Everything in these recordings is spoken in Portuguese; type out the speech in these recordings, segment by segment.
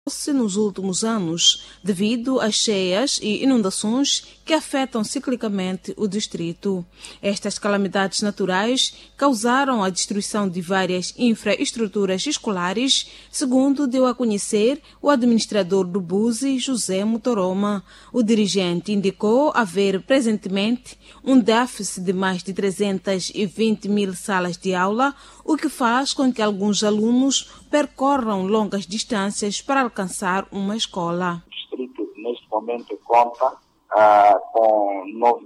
nos últimos anos, devido às cheias e inundações que afetam ciclicamente o distrito. Estas calamidades naturais causaram a destruição de várias infraestruturas escolares, segundo deu a conhecer o administrador do BUSI, José Mutoroma. O dirigente indicou haver presentemente um déficit de mais de 320 mil salas de aula, o que faz com que alguns alunos percorram longas distâncias para alcançar uma escola. O distrito, neste momento, conta com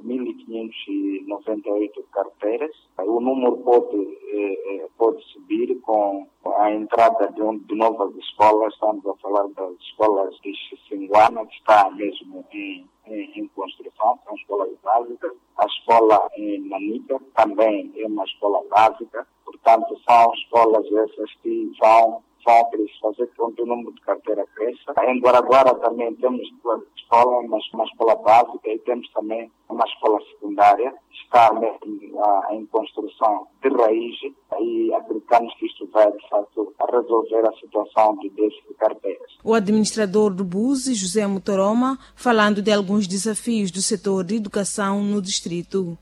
9.598 carteiras. O número pode subir com a entrada de novas escolas. Estamos a falar das escolas de Xinguana, que está mesmo em construção, são escolas básicas. A escola em Manica também é uma escola básica. Portanto, são escolas essas que vão fazer com que o número de carteira cresça. Em Guaraguara também temos uma escola básica e temos também uma escola secundária. Está em construção de raiz e acreditamos que isto vai, de facto, resolver a situação de déficit de carteiras. O administrador do BUSI, José Mutoroma, falando de alguns desafios do setor de educação no distrito.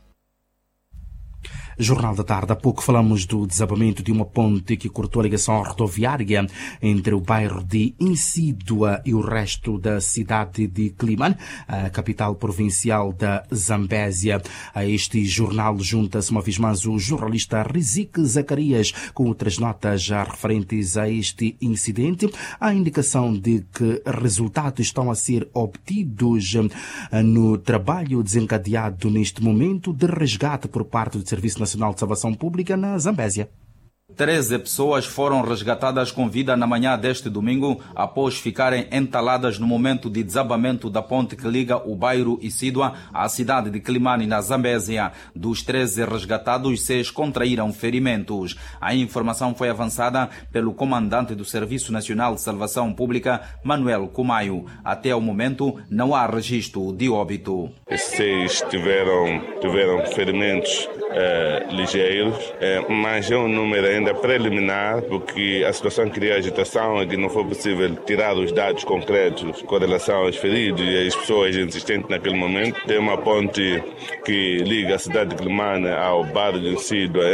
Jornal da Tarde. Há pouco falamos do desabamento de uma ponte que cortou a ligação rodoviária entre o bairro de Insídua e o resto da cidade de Climane, a capital provincial da Zambésia. A este jornal junta-se uma vez mais o jornalista Rizik Zacarias com outras notas referentes a este incidente. Há indicação de que resultados estão a ser obtidos no trabalho desencadeado neste momento de resgate por parte do Serviço Nacional de Salvação Pública na Zambésia. 13 pessoas foram resgatadas com vida na manhã deste domingo após ficarem entaladas no momento de desabamento da ponte que liga o bairro Insídua à cidade de Climane, na Zambésia. Dos 13 resgatados, 6 contraíram ferimentos. A informação foi avançada pelo comandante do Serviço Nacional de Salvação Pública, Manuel Kumaio. Até o momento, não há registro de óbito. 6 tiveram ferimentos ligeiros, mas é um número ainda preliminar, porque a situação cria agitação e que não foi possível tirar os dados concretos com relação aos feridos e às pessoas existentes naquele momento. Tem uma ponte que liga a cidade de Climane ao bairro de Insídua.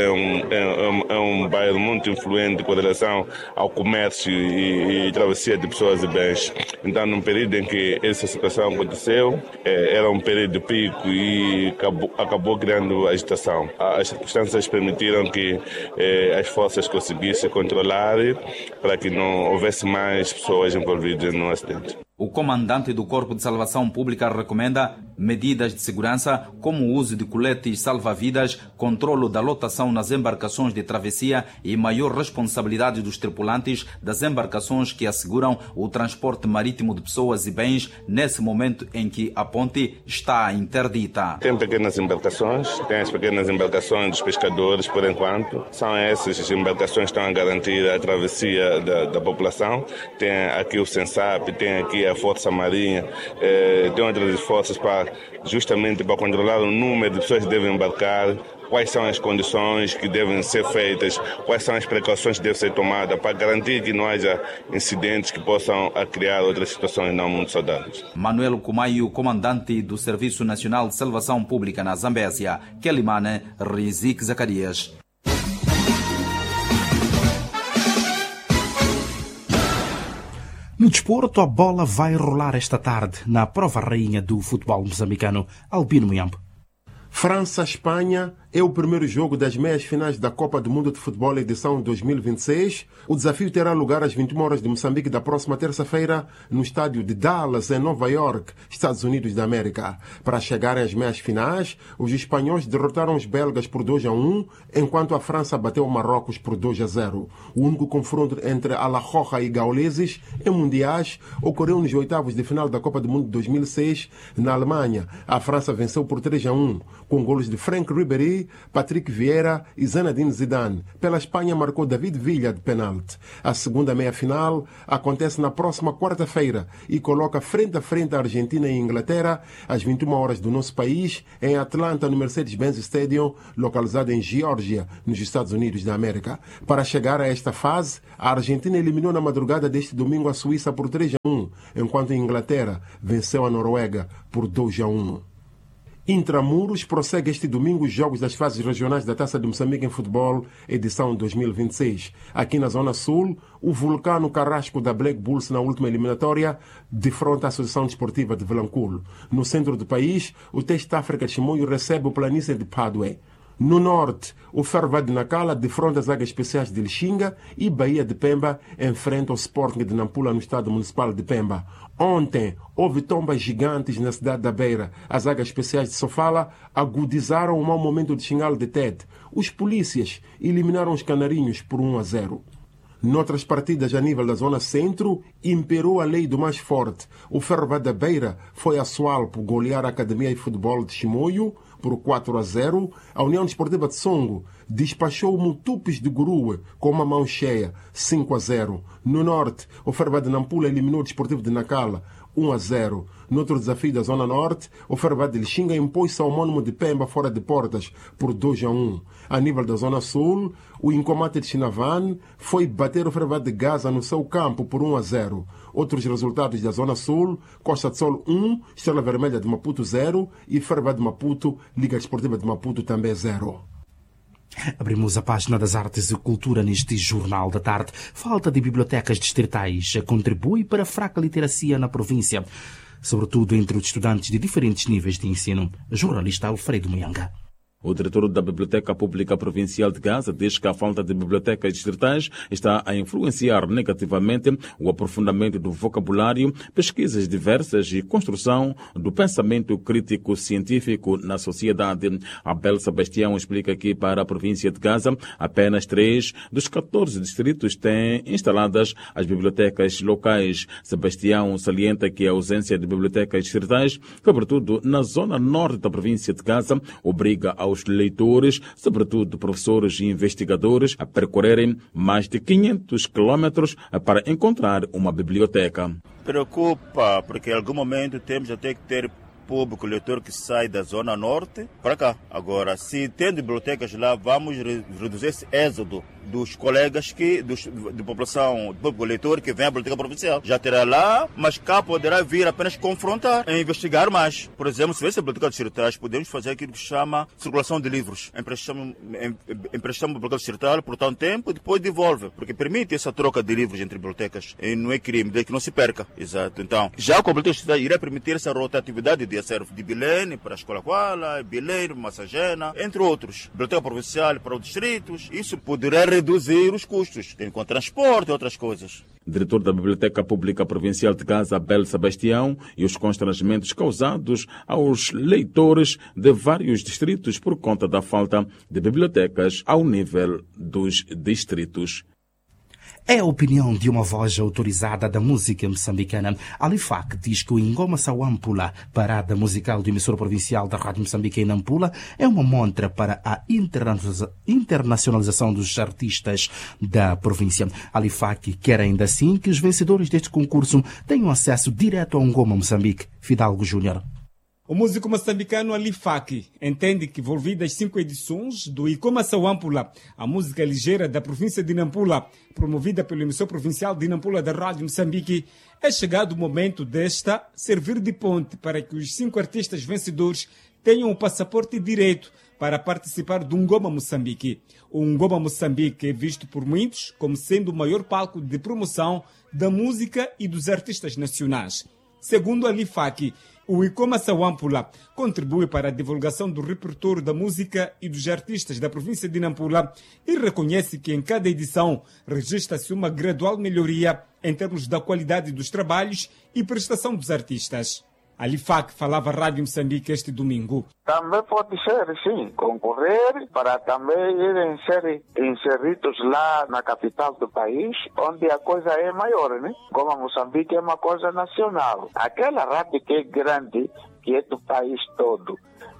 É um bairro muito influente com relação ao comércio e travessia de pessoas e bens. Então, num período em que essa situação aconteceu, era um período de pico e acabou criando agitação. As circunstâncias permitiram que as forças conseguissem controlar para que não houvesse mais pessoas envolvidas no acidente. O comandante do Corpo de Salvação Pública recomenda medidas de segurança como o uso de coletes salva-vidas, controlo da lotação nas embarcações de travessia e maior responsabilidade dos tripulantes das embarcações que asseguram o transporte marítimo de pessoas e bens nesse momento em que a ponte está interdita. Tem pequenas embarcações, tem as pequenas embarcações dos pescadores, por enquanto. São essas as embarcações que estão a garantir a travessia da população. Tem aqui o SENSAP, tem aqui a Força Marinha, tem outras forças justamente para controlar o número de pessoas que devem embarcar, quais são as condições que devem ser feitas, quais são as precauções que devem ser tomadas para garantir que não haja incidentes que possam criar outras situações não muito saudáveis. Manuel Kumaio, comandante do Serviço Nacional de Salvação Pública na Zambésia. Quelimane, Rizik Zacarias. No desporto, a bola vai rolar esta tarde na prova rainha do futebol moçambicano. Albino Muyambo. França-Espanha é o primeiro jogo das meias finais da Copa do Mundo de Futebol edição 2026. O desafio terá lugar às 21 horas de Moçambique da próxima terça-feira no estádio de Dallas, em Nova York, Estados Unidos da América. Para chegarem às meias finais, os espanhóis derrotaram os belgas por 2-1, enquanto a França bateu o Marrocos por 2-0. O único confronto entre Alajuelenses e gauleses em mundiais ocorreu nos oitavos de final da Copa do Mundo de 2006 na Alemanha. A França venceu por 3-1, com golos de Franck Ribéry Henry, Patrick Vieira e Zinedine Zidane. Pela Espanha marcou David Villa de penalti. A segunda meia-final acontece na próxima quarta-feira e coloca frente a frente a Argentina e a Inglaterra às 21 horas do nosso país, em Atlanta, no Mercedes-Benz Stadium, localizado em Geórgia, nos Estados Unidos da América. Para chegar a esta fase, a Argentina eliminou na madrugada deste domingo a Suíça por 3-1, enquanto a Inglaterra venceu a Noruega por 2-1. Intramuros prossegue este domingo os jogos das fases regionais da Taça de Moçambique em futebol, edição 2026. Aqui na Zona Sul, o Vulcano Carrasco da Black Bulls na última eliminatória defronta a Associação Desportiva de Vilanculo. No centro do país, o Teste África de Chimoio recebe o Planície de Padue. No norte, o Ferva de Nacala defronta as Águas Especiais de Lixinga e Bahia de Pemba enfrenta o Sporting de Nampula no Estado Municipal de Pemba. Ontem, houve tombas gigantes na cidade da Beira. As Águas Especiais de Sofala agudizaram o mau momento de Xingalo de Tete. Os polícias eliminaram os canarinhos por 1-0. Noutras partidas a nível da Zona Centro, imperou a lei do mais forte. O Ferva da Beira foi a Sualpo golear a Academia de Futebol de Chimoio por 4-0. A União Desportiva de Songo despachou o Mutupes de Gurue com uma mão cheia, 5-0. No norte, o Ferva de Nampula eliminou o Desportivo de Nacala, 1-0. No outro desafio da Zona Norte, o Ferva de Lixinga impôs-se ao homônimo de Pemba fora de portas por 2-1. A nível da Zona Sul, o Incomate de Chinavan foi bater o Ferva de Gaza no seu campo por 1-0. Outros resultados da Zona Sul: Costa de Sol 1, Estrela Vermelha de Maputo 0 e Ferva de Maputo, Liga Desportiva de Maputo também 0. Abrimos a página das artes e cultura neste Jornal da Tarde. Falta de bibliotecas distritais contribui para a fraca literacia na província, sobretudo entre os estudantes de diferentes níveis de ensino. Jornalista Alfredo Muyanga. O diretor da Biblioteca Pública Provincial de Gaza diz que a falta de bibliotecas distritais está a influenciar negativamente o aprofundamento do vocabulário, pesquisas diversas e construção do pensamento crítico científico na sociedade. Abel Sebastião explica que para a província de Gaza, apenas 3 dos 14 distritos têm instaladas as bibliotecas locais. Sebastião salienta que a ausência de bibliotecas distritais, sobretudo na zona norte da província de Gaza, obriga aos leitores, sobretudo professores e investigadores, a percorrerem mais de 500 quilômetros para encontrar uma biblioteca. Preocupa, porque em algum momento temos até que ter público leitor que sai da zona norte para cá. Agora, se tem bibliotecas lá, vamos reduzir esse êxodo dos colegas de população, do público leitor que vem à biblioteca provincial. Já terá lá, mas cá poderá vir apenas confrontar e investigar mais. Por exemplo, se tivesse a biblioteca distritais, podemos fazer aquilo que chama circulação de livros. Emprestamos a biblioteca distrital por tanto tempo e depois devolve, porque permite essa troca de livros entre bibliotecas. E não é crime, desde que não se perca. Exato. Então, já a biblioteca distrital irá permitir essa rotatividade de acervo de Belém para a Escola Kuala, Belém, Massagena, entre outros. Biblioteca provincial para os distritos. Isso poderá reduzir os custos, com transporte e outras coisas. Diretor da Biblioteca Pública Provincial de Gaza, Abel Sebastião, e os constrangimentos causados aos leitores de vários distritos por conta da falta de bibliotecas ao nível dos distritos. É a opinião de uma voz autorizada da música moçambicana. Alifac diz que o Ingoma Sawampula, parada musical do emissor provincial da Rádio Moçambique em Nampula, é uma montra para a internacionalização dos artistas da província. Alifac quer ainda assim que os vencedores deste concurso tenham acesso direto ao Ngoma Moçambique. Fidalgo Júnior. O músico moçambicano Alifac entende que, envolvidas 5 edições do Icoma Sawampula, a música ligeira da província de Nampula, promovida pelo emissor provincial de Nampula da Rádio Moçambique, é chegado o momento desta servir de ponte para que os 5 artistas vencedores tenham o passaporte direito para participar do Ngoma Moçambique. O Ngoma Moçambique é visto por muitos como sendo o maior palco de promoção da música e dos artistas nacionais. Segundo Alifac, o Icoma Sawampula contribui para a divulgação do repertório da música e dos artistas da província de Nampula e reconhece que em cada edição registra-se uma gradual melhoria em termos da qualidade dos trabalhos e prestação dos artistas. Alifac falava à Rádio Moçambique este domingo. Também pode ser, sim, concorrer para também irem ser inseridos lá na capital do país, onde a coisa é maior, né? Como a Moçambique é uma coisa nacional. Aquela rádio que é grande, que é do país todo,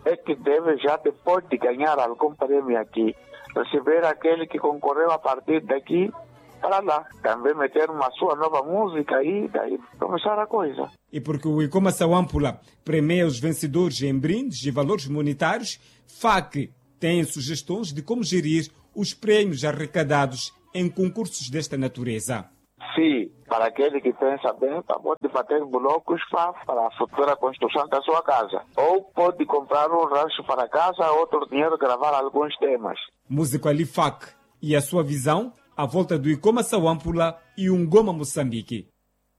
é que deve, já depois de ganhar algum prêmio aqui, receber aquele que concorreu a partir daqui para lá. Também meter uma sua nova música e daí começar a coisa. E porque o ICOMA Sawampula premia os vencedores em brindes e valores monetários, FAC tem sugestões de como gerir os prêmios arrecadados em concursos desta natureza. Sim, para aquele que pensa bem, pode bater blocos para a futura construção da sua casa. Ou pode comprar um rancho para casa, outro dinheiro gravar alguns temas. Músico Ali FAC e a sua visão à volta do ICOMA Sawampula e Ungoma Moçambique.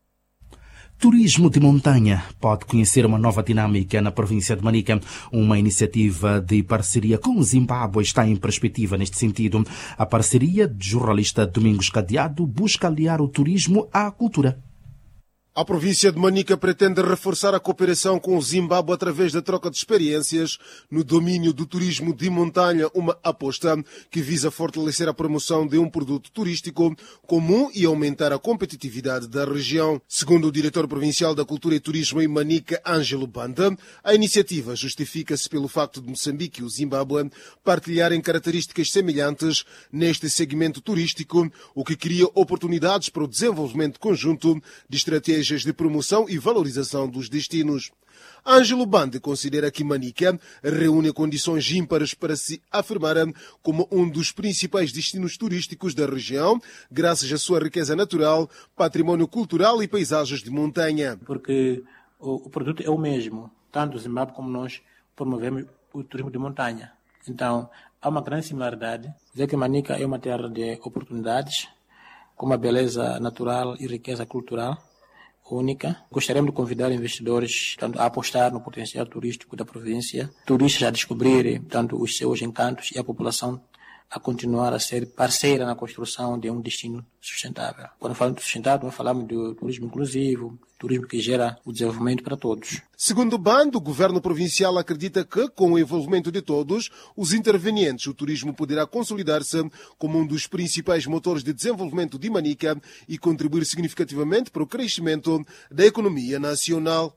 Turismo de montanha pode conhecer uma nova dinâmica na província de Manica. Uma iniciativa de parceria com o Zimbábue está em perspectiva neste sentido. A parceria de jornalista Domingos Cadeado busca aliar o turismo à cultura. A província de Manica pretende reforçar a cooperação com o Zimbábue através da troca de experiências no domínio do turismo de montanha, uma aposta que visa fortalecer a promoção de um produto turístico comum e aumentar a competitividade da região. Segundo o diretor provincial da Cultura e Turismo em Manica, Ângelo Banda, a iniciativa justifica-se pelo facto de Moçambique e o Zimbábue partilharem características semelhantes neste segmento turístico, o que cria oportunidades para o desenvolvimento conjunto de estratégias de promoção e valorização dos destinos. Ângelo Bande considera que Manica reúne condições ímpares para se afirmar como um dos principais destinos turísticos da região, graças à sua riqueza natural, património cultural e paisagens de montanha. Porque o produto é o mesmo, tanto o Zimbábue como nós promovemos o turismo de montanha. Então, há uma grande similaridade. Dizer que Manica é uma terra de oportunidades, com uma beleza natural e riqueza cultural única. Gostaríamos de convidar investidores a apostar no potencial turístico da província, turistas a descobrirem os seus encantos e a população a continuar a ser parceira na construção de um destino sustentável. Quando falamos de sustentável, falamos de turismo inclusivo, turismo que gera o desenvolvimento para todos. Segundo o Bando, o governo provincial acredita que, com o envolvimento de todos os intervenientes, o turismo poderá consolidar-se como um dos principais motores de desenvolvimento de Manica e contribuir significativamente para o crescimento da economia nacional.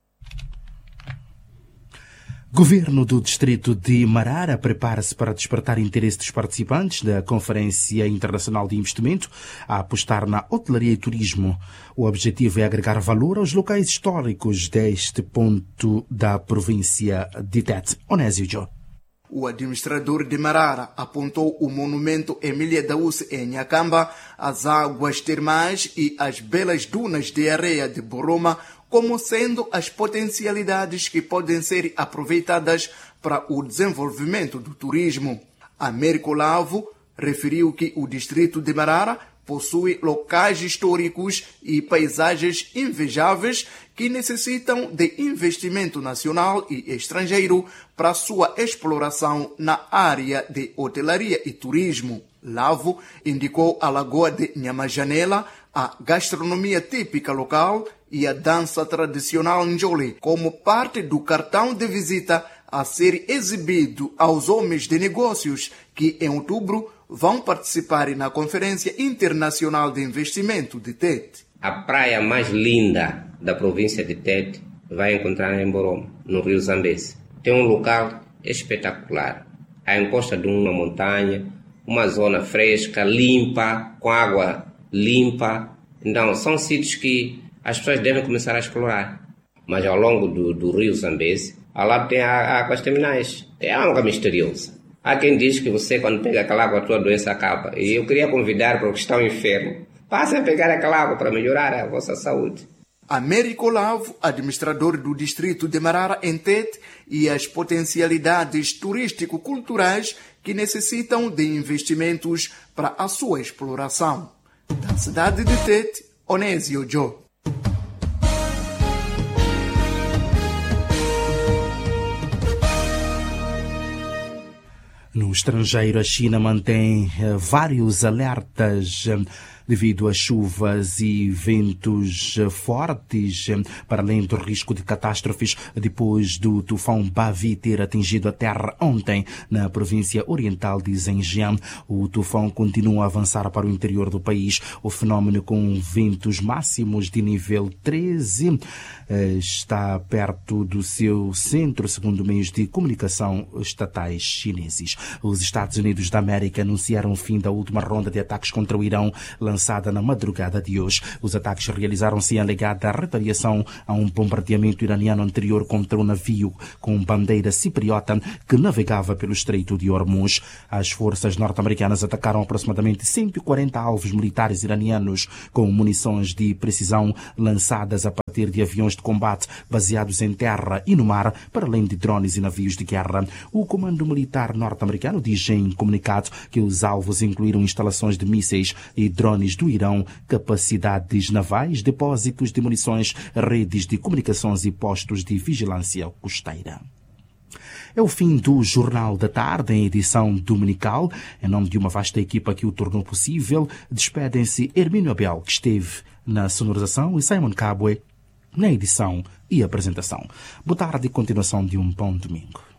Governo do Distrito de Marara prepara-se para despertar interesse dos participantes da Conferência Internacional de Investimento a apostar na hotelaria e turismo. O objetivo é agregar valor aos locais históricos deste ponto da província de Tete. Onésio Jô. O administrador de Marara apontou o monumento Emília Daúce em Nhacamba, as águas termais e as belas dunas de areia de Boroma como sendo as potencialidades que podem ser aproveitadas para o desenvolvimento do turismo. Américo Lavo referiu que o distrito de Marara possui locais históricos e paisagens invejáveis que necessitam de investimento nacional e estrangeiro para sua exploração na área de hotelaria e turismo. Lavo indicou a Lagoa de Nhamajanela, a gastronomia típica local e a dança tradicional Njole como parte do cartão de visita a ser exibido aos homens de negócios que, em outubro, vão participar na Conferência Internacional de Investimento de Tete. A praia mais linda da província de Tete vai encontrar em Boroma, no Rio Zambeze. Tem um local espetacular, à encosta de uma montanha, uma zona fresca, limpa, com água limpa. Então, são sítios que as pessoas devem começar a explorar. Mas ao longo do Rio Zambeze, ao lado tem águas terminais, tem água misteriosa. Há quem diz que você, quando pega aquela água, a tua doença acaba. E eu queria convidar para os que estão enfermos, passem a pegar aquela água para melhorar a vossa saúde. Américo Lavo, administrador do distrito de Marara em Tete, e as potencialidades turístico-culturais que necessitam de investimentos para a sua exploração. Da cidade de Tete, Onésio Jô. No estrangeiro, a China mantém vários alertas devido a chuvas e ventos fortes, para além do risco de catástrofes depois do tufão Bavi ter atingido a terra ontem na província oriental de Zhejiang. O tufão continua a avançar para o interior do país. O fenômeno, com ventos máximos de nível 13, está perto do seu centro, segundo meios de comunicação estatais chineses. Os Estados Unidos da América anunciaram o fim da última ronda de ataques contra o Irão, lançada na madrugada de hoje. Os ataques realizaram-se em alegada retaliação a um bombardeamento iraniano anterior contra um navio com bandeira cipriota que navegava pelo Estreito de Hormuz. As forças norte-americanas atacaram aproximadamente 140 alvos militares iranianos com munições de precisão lançadas a partir de aviões de combate baseados em terra e no mar, para além de drones e navios de guerra. O Comando Militar norte-americano diz em comunicado que os alvos incluíram instalações de mísseis e drones do Irão, capacidades navais, depósitos de munições, redes de comunicações e postos de vigilância costeira. É o fim do Jornal da Tarde, em edição dominical. Em nome de uma vasta equipa que o tornou possível, despedem-se Hermínio Abel, que esteve na sonorização, e Simon Cabwe na edição e apresentação. Boa tarde e continuação de um bom domingo.